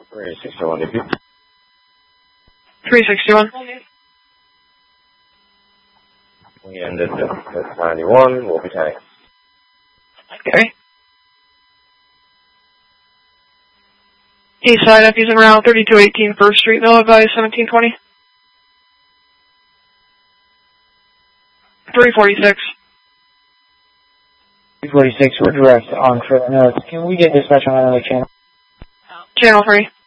361, DP. 361. We ended at 91, we'll be tanking. Okay. East side, up using route 3218 First Street, no advise 1720. 346. 346, we're direct on trailer notes. Can we get dispatch on another channel? Channel 3.